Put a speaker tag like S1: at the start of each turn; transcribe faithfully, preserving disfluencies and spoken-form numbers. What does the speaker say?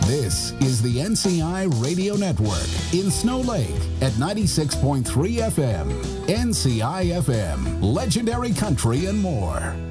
S1: This is the N C I Radio Network in Snow Lake at ninety-six point three F M. N C I F M, legendary country and more.